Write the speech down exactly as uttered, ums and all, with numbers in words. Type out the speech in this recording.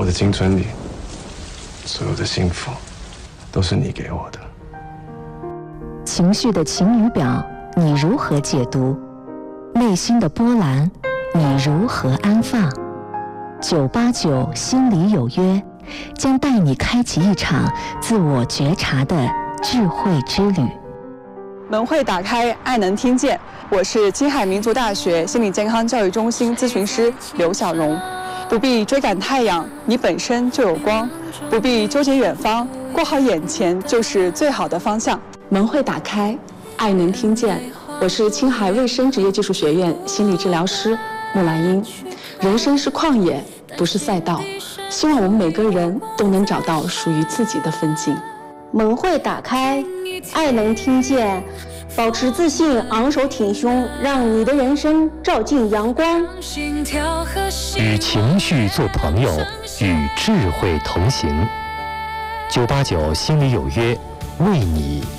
的青春里，所有的幸福都是你给我的。 情绪的晴雨表，你如何解读？内心的波澜，你如何安放？九八九心里有约，将带你开启一场自我觉察的智慧之旅。 门会打开，爱能听见。我是青海民族大学心理健康教育中心咨询师刘小荣。不必追赶太阳，你本身就有光；不必纠结远方，过好眼前就是最好的方向。门会打开，爱能听见。我是青海卫生职业技术学院心理治疗师木兰英。人生是旷野，不是赛道。希望我们每个人都能找到属于自己的风景。 门会打开，爱能听见。保持自信，昂首挺胸，让你的人生照进阳光。 与情绪做朋友，与智慧同行。九八九心里有约，为你